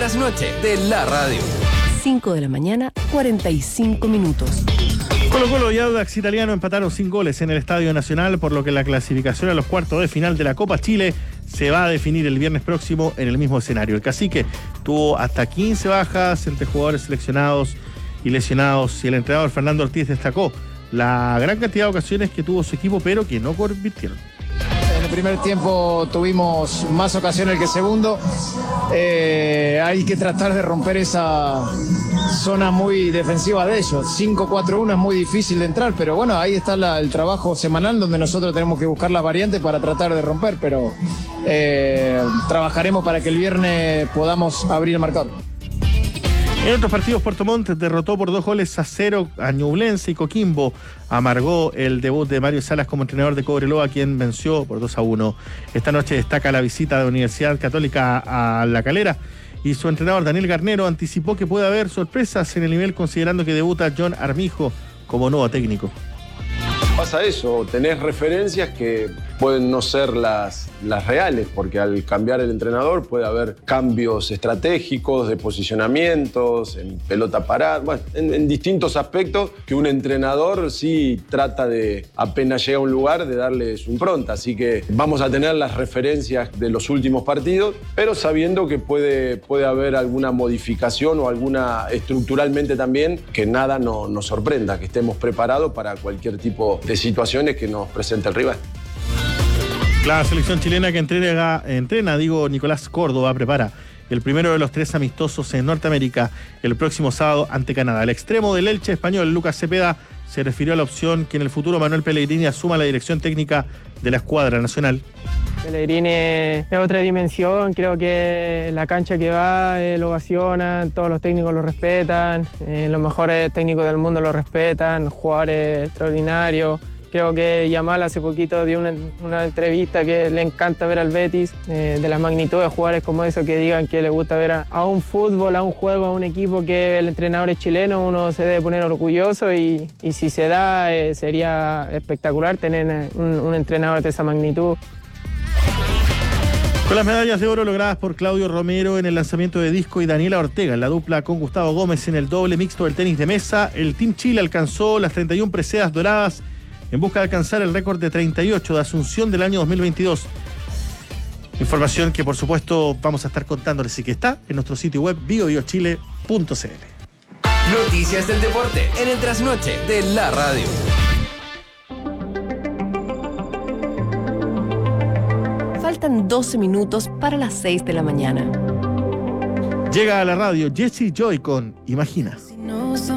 trasnoche de la radio. 5 de la mañana, 45 minutos. Colo-Colo y Audax Italiano empataron sin goles en el Estadio Nacional, por lo que la clasificación a los cuartos de final de la Copa Chile se va a definir el viernes próximo en el mismo escenario. El Cacique tuvo hasta 15 bajas entre jugadores seleccionados y lesionados, y el entrenador Fernando Ortiz destacó la gran cantidad de ocasiones que tuvo su equipo, pero que no convirtieron. En el primer tiempo tuvimos más ocasiones que el segundo. Hay que tratar de romper esa zona muy defensiva de ellos. 5-4-1 es muy difícil de entrar, pero bueno, ahí está el trabajo semanal donde nosotros tenemos que buscar las variantes para tratar de romper, pero trabajaremos para que el viernes podamos abrir el marcador. En otros partidos, Puerto Montt derrotó por 2-0 a Ñublense, y Coquimbo amargó el debut de Mario Salas como entrenador de Cobreloa, quien venció por 2-1. Esta noche destaca la visita de la Universidad Católica a La Calera, y su entrenador Daniel Garnero anticipó que puede haber sorpresas en el nivel, considerando que debuta John Armijo como nuevo técnico. Pasa eso, tenés referencias que pueden no ser las reales, porque al cambiar el entrenador puede haber cambios estratégicos, de posicionamientos, en pelota parada, bueno, en distintos aspectos que un entrenador sí trata de, apenas llega a un lugar, de darle su impronta. Así que vamos a tener las referencias de los últimos partidos, pero sabiendo que puede haber alguna modificación o alguna estructuralmente también, que nada nos sorprenda, que estemos preparados para cualquier tipo de situaciones que nos presente el rival. La selección chilena que entrena Nicolás Córdoba prepara el primero de los 3 amistosos en Norteamérica el próximo sábado ante Canadá. El extremo del Elche español, Lucas Cepeda, se refirió a la opción que en el futuro Manuel Pellegrini asuma la dirección técnica de la escuadra nacional. Pellegrini es otra dimensión, creo que la cancha que va lo ovacionan, todos los técnicos lo respetan, los mejores técnicos del mundo lo respetan, jugadores extraordinarios. Creo que Yamal hace poquito dio una entrevista que le encanta ver al Betis, de la magnitud de jugadores como eso, que digan que le gusta ver a un fútbol, a un juego, a un equipo que el entrenador es chileno. Uno se debe poner orgulloso y si se da sería espectacular tener un entrenador de esa magnitud. Con las medallas de oro logradas por Claudio Romero en el lanzamiento de disco y Daniela Ortega en la dupla con Gustavo Gómez en el doble mixto del tenis de mesa, el Team Chile alcanzó las 31 preseas doradas en busca de alcanzar el récord de 38 de Asunción del año 2022. Información que, por supuesto, vamos a estar contándoles y que está en nuestro sitio web biobiochile.cl. Noticias del deporte en el trasnoche de la radio. Faltan 12 minutos para las 6 de la mañana. Llega a la radio Jessie Joy con Imagina.